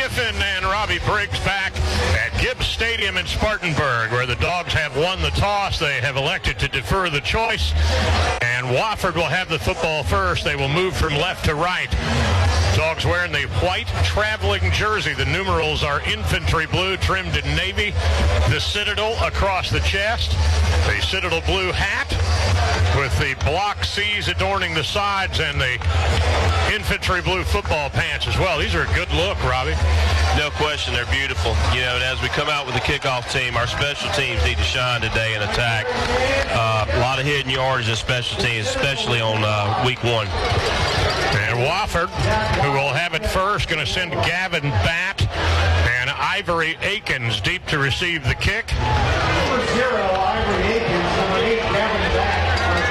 Kiffin and Robbie Briggs back at Gibbs Stadium in Spartanburg, where the Dogs have won the toss. They have elected to defer the choice, and Wofford will have the football first. They will move from left to right. Dogs wearing the white traveling jersey. The numerals are infantry blue trimmed in navy. The Citadel across the chest. The Citadel blue hat with the block C's adorning the sides, and the infantry blue football pants as well. These are a good look, Robbie. No question, they're beautiful. You know, and as we come out with the kickoff team, our special teams need to shine today and attack. A lot of hidden yardage in special teams, especially on week one. And Wofford, who will have it first, going to send Gavin Batt and Ivory Akins deep to receive the kick. Number 0, Ivory Akins. Number 8, Gavin Batt.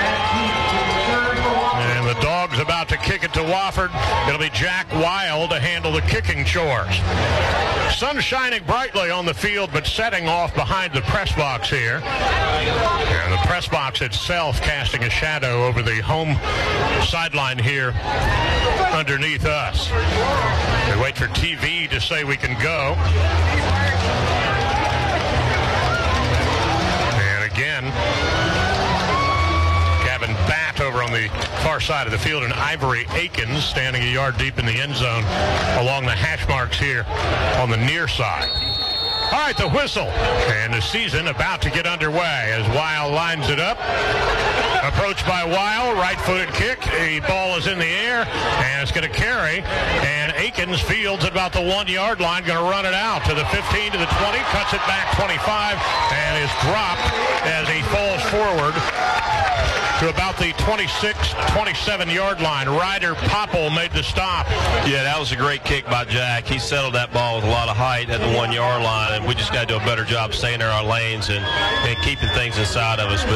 And the Dogs about to kick it to Wofford. It'll be Jack Weil to handle the kicking chores. Sun shining brightly on the field, but setting off behind the press box here. And the press box itself casting a shadow over the home sideline here underneath us. We wait for TV to say we can go. And again, Gavin Batt over on the far side of the field, and Ivory Akins standing a yard deep in the end zone along the hash marks here on the near side. All right, the whistle, and the season about to get underway as Weil lines it up. Approached by Weil, right-footed kick. The ball is in the air, and it's going to carry. And Akins fields at about the 1-yard line, going to run it out to the 15, to the 20, cuts it back 25, and is dropped as he falls forward to about the 26, 27-yard line. Ryder Popple made the stop. Yeah, that was a great kick by Jack. He settled that ball with a lot of height at the 1-yard line, and we just got to do a better job staying in our lanes and keeping things inside of us. But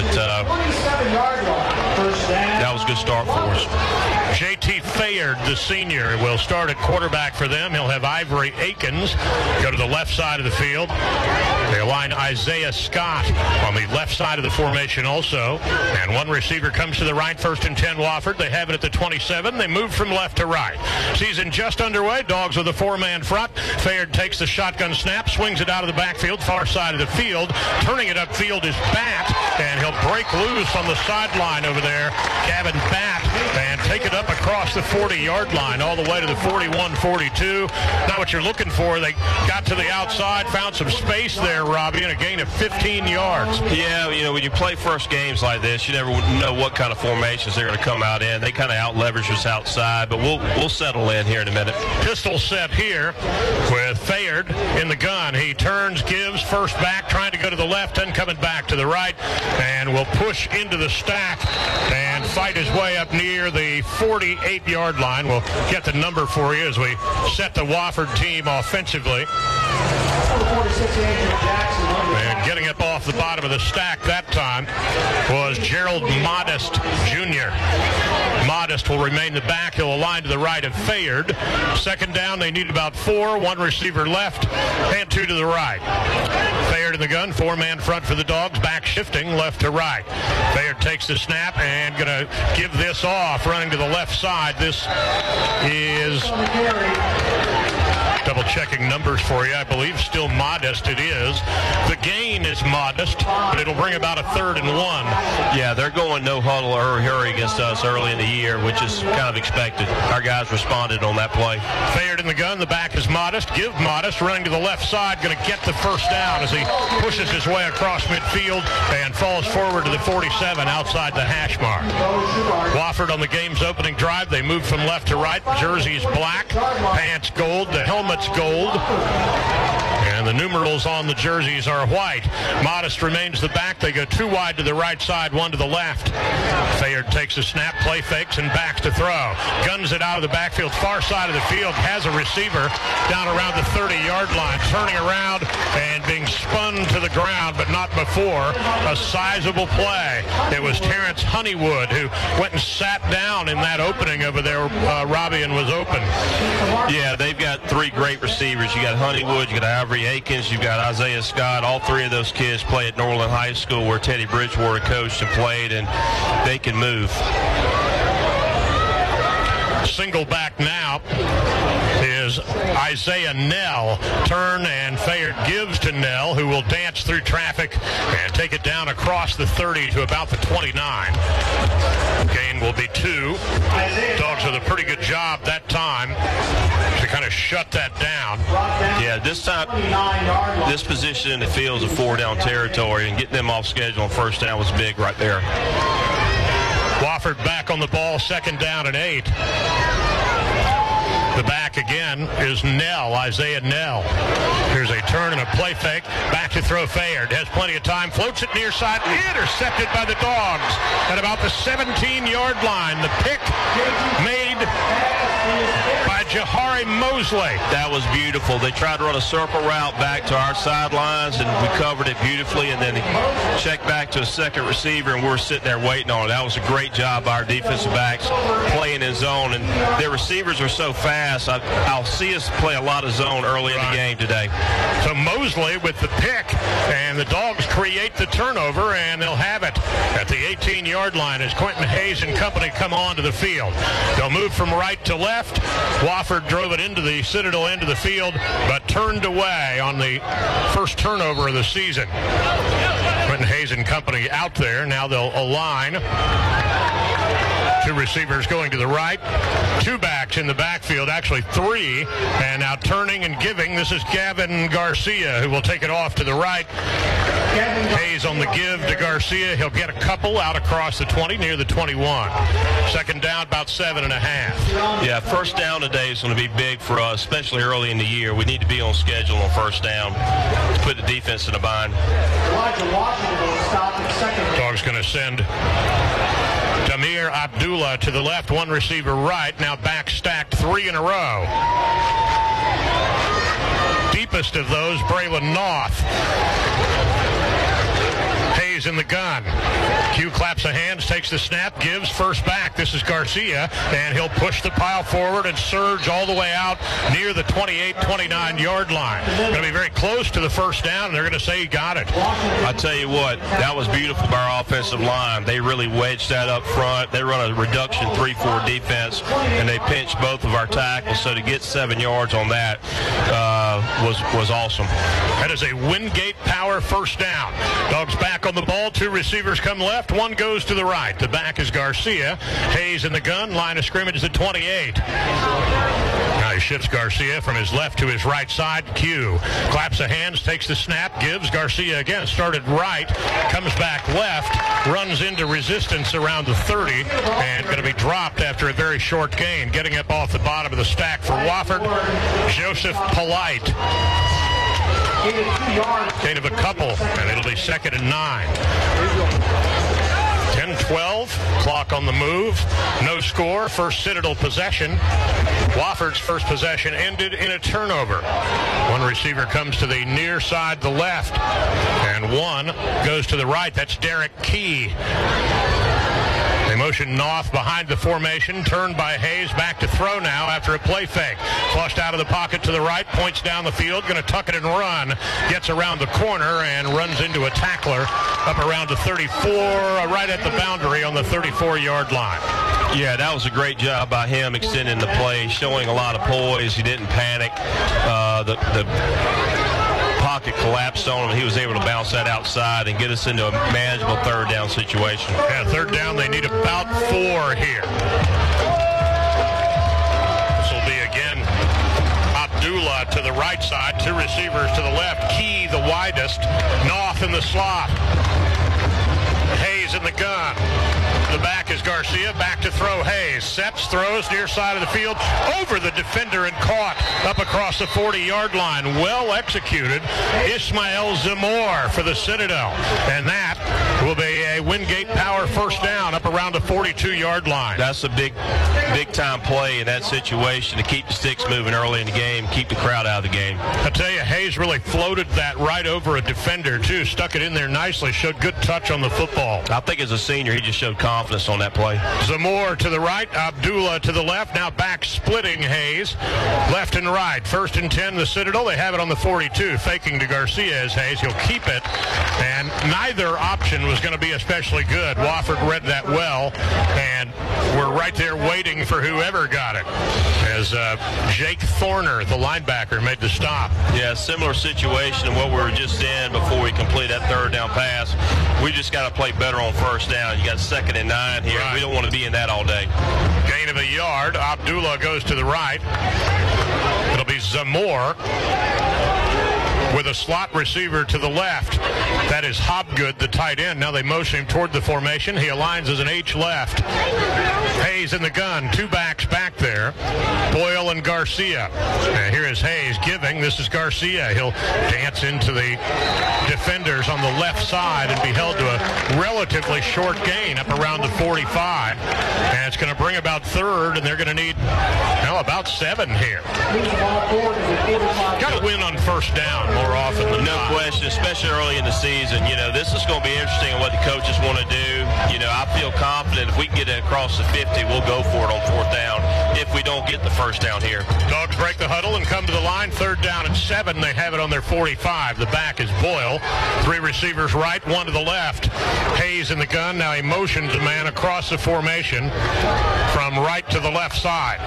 that was a good start for us. J.T. Fayard, the senior, will start at quarterback for them. He'll have Ivory Akins go to the left side of the field. They align Isaiah Scott on the left side of the formation also. And one receiver comes to the right, 1st and 10 Wofford. They have it at the 27. They move from left to right. Season just underway. Dogs with a 4-man front. Fayard takes the shotgun snap, swings it out of the backfield, far side of the field. Turning it upfield is Batt, and he'll break loose on the sideline over there. Gavin Batt, and take it up across the 40-yard line all the way to the 41-42. Not what you're looking for. They got to the outside, found some space there, Robbie, and a gain of 15 yards. Yeah, you know, when you play first games like this, you never know what kind of formations they're going to come out in. They kind of out-leverage us outside, but we'll settle in here in a minute. Pistol set here with Fayard in the gun. He turns, gives, first back, trying to go to the left, then coming back to the right, and will push into the stack and fight his way up near the 48-yard line. We'll get the number for you as we set the Wofford team offensively. And getting up off the bottom of the stack that time was Gerald Modest Jr. Modest will remain the back. He'll align to the right of Fayard. Second down, they need about 4. One receiver left and 2 to the right. Fayard in the gun, 4-man front for the Dogs, back shifting left to right. Fayard takes the snap and going to give this off, running to the left side. This is double-checking numbers for you. I believe still Modest it is. The gain is Modest, but it'll bring about a 3rd and 1. Yeah, they're going no huddle or hurry against us early in the year, which is kind of expected. Our guys responded on that play. Fayard in the gun. The back is Modest. Give Modest, running to the left side, going to get the first down as he pushes his way across midfield and falls forward to the 47 outside the hash mark. Wofford on the game's opening drive. They move from left to right. Jerseys black, pants gold, the helmet's gold, and the numerals on the jerseys are white. Modest remains the back. They go 2 wide to the right side, 1 to the left. Fayard takes a snap, play fakes, and backs to throw. Guns it out of the backfield, far side of the field, has a receiver down around the 30-yard line, turning around and being spun to the ground, but not before. A sizable play. It was Terrence Honeywood who went and sat down in that opening over there. Robbie, and was open. Yeah, they've got 3 great receivers. You got Honeywood, you got Ivory Akins, you've got Isaiah Scott. All 3 of those kids play at Norland High School, where Teddy Bridgewater coached and played, and they can move. Single back now is is Isaiah Nell. Turn, and Fayard gives to Nell, who will dance through traffic and take it down across the 30 to about the 29. Gain will be 2. Dogs did a pretty good job that time to kind of shut that down. Yeah, this time, this position in the field is a 4-down territory, and getting them off schedule on first down was big right there. Wofford back on the ball, 2nd down and 8. The back again is Nell, Isaiah Nell. Here's a turn and a play fake. Back to throw Fayard. Has plenty of time. Floats it near side. Intercepted by the Dogs at about the 17-yard line. The pick made by Jahari Mosley. That was beautiful. They tried to run a circle route back to our sidelines, and we covered it beautifully, and then he checked back to a second receiver, and we're sitting there waiting on it. That was a great job by our defensive backs playing in zone, and their receivers are so fast. I'll see us play a lot of zone early in the game today. So Mosley with the pick, and the Dogs create the turnover, and they'll have it at the 18-yard line as Quentin Hayes and company come onto the field. They'll move from right to left. Wofford drove it into the Citadel end of the field, but turned away on the first turnover of the season. Quentin Hayes and company out there. Now they'll align. 2 receivers going to the right, 2 backs in the backfield, actually 3, and now turning and giving. This is Gavin Garcia, who will take it off to the right. Hayes on the give to Garcia. He'll get a couple out across the 20 near the 21. 2nd down, about 7.5. Yeah, first down today is going to be big for us, especially early in the year. We need to be on schedule on first down to put the defense in a bind. Dogs going to send Damir Abdullah to the left, 1 receiver right. Now back stacked 3 in a row. Deepest of those, Braylon Noth. Hayes in the gun. Q claps of hands, takes the snap, gives first back. This is Garcia, and he'll push the pile forward and surge all the way out near the 28-29-yard line. Going to be very close to the first down, and they're going to say he got it. I tell you what, that was beautiful by our offensive line. They really wedged that up front. They run a reduction 3-4 defense, and they pinched both of our tackles. So to get 7 yards on that was awesome. That is a Wingate power first down. Dogs back on the ball. 2 receivers come left. 1 goes to the right. The back is Garcia. Hayes in the gun. Line of scrimmage is at 28. Now he shifts Garcia from his left to his right side. Q claps of hands, takes the snap, gives Garcia again. Started right, comes back left, runs into resistance around the 30, and going to be dropped after a very short gain. Getting up off the bottom of the stack for Wofford, Joseph Polite. Gain of a couple, and it'll be 2nd and 9. 10-12, clock on the move. No score, first Citadel possession. Wofford's first possession ended in a turnover. 1 receiver comes to the near side, the left, and 1 goes to the right. That's Derek Key. They motion Noth behind the formation, turned by Hayes, back to throw now after a play fake. Flushed out of the pocket to the right, points down the field, going to tuck it and run. Gets around the corner and runs into a tackler up around the 34, right at the boundary on the 34-yard line. Yeah, that was a great job by him extending the play, showing a lot of poise. He didn't panic. The pocket collapsed on him. He was able to bounce that outside and get us into a manageable 3rd down situation. Yeah, 3rd down, they need about 4 here. This will be again Abdullah to the right side, 2 receivers to the left. Key the widest, Noth in the slot. Hayes in the gun. The back is Garcia, back to throw Hayes. Sets, throws near side of the field, over the defender and caught up across the 40-yard line. Well executed. Ismael Zamor for the Citadel. And that will be a Wingate power first down up around the 42-yard line. That's a big time play in that situation to keep the sticks moving early in the game, keep the crowd out of the game. I tell you, Hayes really floated that right over a defender, too. Stuck it in there nicely, showed good touch on the football. I think as a senior, he just showed confidence on that play. Zamor to the right, Abdullah to the left. Now back splitting Hayes, left and right. 1st and 10, the Citadel. They have it on the 42, faking to Garcia as Hayes. He'll keep it, and neither option was going to be especially good. Wofford read that well, and were right there waiting for whoever got it, as Jake Thorner, the linebacker, made the stop. Yeah, similar situation to what we were just in before we complete that third down pass. We just got to play better on first down. You got 2nd and 9 here. Right. We don't want to be in that all day. Gain of a yard. Abdullah goes to the right. It'll be Zamor with a slot receiver to the left. That is Hobgood, the tight end. Now they motion him toward the formation. He aligns as an H left. Hayes in the gun. 2 backs back there. Boyle and Garcia. And here is Hayes giving. This is Garcia. He'll dance into the defenders on the left side and be held to a relatively short gain up around the 45. And it's going to bring about 3rd, and they're going to need, about 7 here. Got to win on first down more often than No not. question, especially early in the season. This is going to be interesting on what the coaches want to do. I feel confident if we can get it across the 50, we'll go for it on 4th down if we don't get the first down here. Dogs break the huddle and come to the line. 3rd down and 7. They have it on their 45. The back is Boyle. 3 receivers right, 1 to the left. Hayes in the gun. Now he motions a man across the formation from right to the left side.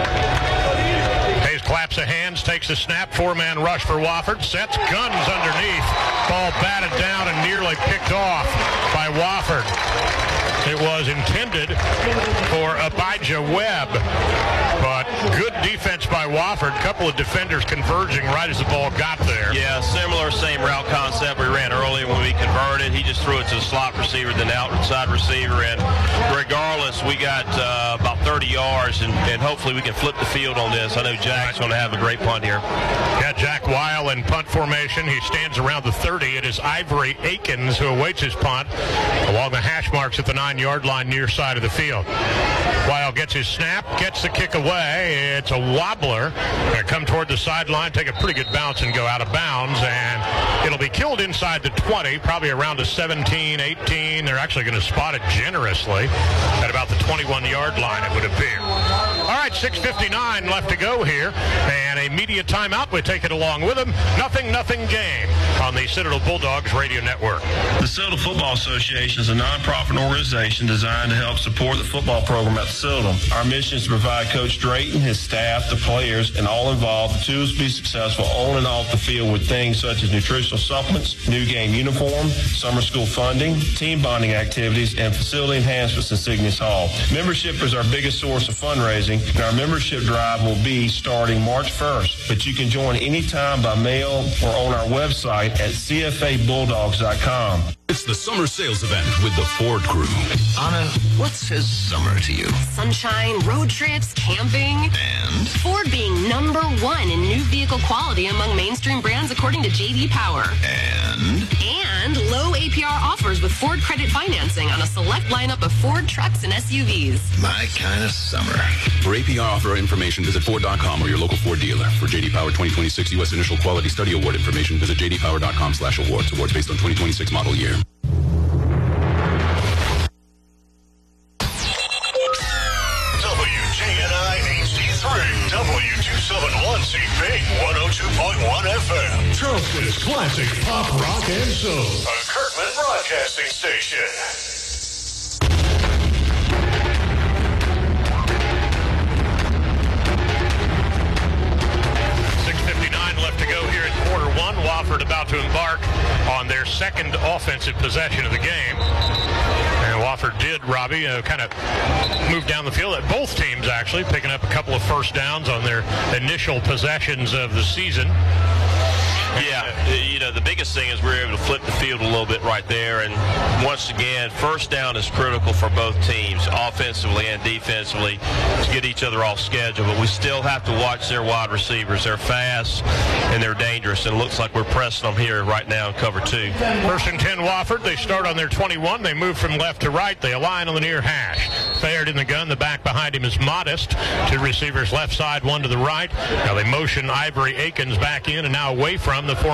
Hayes claps of hands, takes a snap, 4-man rush for Wofford, sets guns underneath. Ball batted down and nearly picked off by Wofford. It was intended for Abijah Webb, but good defense by Wofford. Couple of defenders converging right as the ball got there. Yeah, similar, same route concept we ran earlier when we converted. He just threw it to the slot receiver, then outside receiver, and regardless, we got about 30 yards, and hopefully we can flip the field on this. I know Jack's going to have a great punt here. Yeah, Jack Weil in punt formation. He stands around the 30. It is Ivory Akins who awaits his punt along the hash marks at the 9-yard line near side of the field. Weil gets his snap, gets the kick away. It's a wobbler. Going to come toward the sideline, take a pretty good bounce and go out of bounds, and it'll be killed inside the 20, probably around the 17, 18. They're actually going to spot it generously at about the 21-yard line, it would appear. All right, 6:59 left to go here, and a media timeout. We take it along with them. 0-0 game on the Citadel Bulldogs Radio Network. The Citadel Football Association is a nonprofit organization designed to help support the football program at the Citadel. Our mission is to provide Coach Drayton, his staff, the players, and all involved the tools to be successful on and off the field with things such as nutritional supplements, new game uniform, summer school funding, team bonding activities, and facility enhancements in Cygnus Hall. Membership is our biggest source of fundraising, and our membership drive will be starting March 1st, but you can join anytime by mail or on our website at cfabulldogs.com. It's the summer sales event with the Ford Crew. Anna, what says summer to you? Sunshine, road trips, camping. And? Ford being #1 in new vehicle quality among mainstream brands according to J.D. Power. And low APR offers with Ford credit financing on a select lineup of Ford trucks and SUVs. My kind of summer. For APR offer information, visit Ford.com or your local Ford dealer. For J.D. Power 2026 U.S. Initial Quality Study Award information, visit jdpower.com/awards. Awards based on 2026 model year. WJNI HD3, W271CP, 102.1 FM. Charleston's classic pop, rock, and soul. A Kirkman Broadcasting Station. Left to go here in quarter one. Wofford about to embark on their second offensive possession of the game. And Wofford did, Robbie, kind of move down the field. Both teams actually picking up a couple of first downs on their initial possessions of the season. Yeah, the biggest thing is we were able to flip the field a little bit right there. And once again, first down is critical for both teams, offensively and defensively, to get each other off schedule. But we still have to watch their wide receivers. They're fast and they're dangerous. And it looks like we're pressing them here right now in cover 2. First and 10, Wofford. They start on their 21. They move from left to right. They align on the near hash. Bayard in the gun. The back behind him is Modest. 2 receivers left side, 1 to the right. Now they motion Ivory Akins back in and now away from the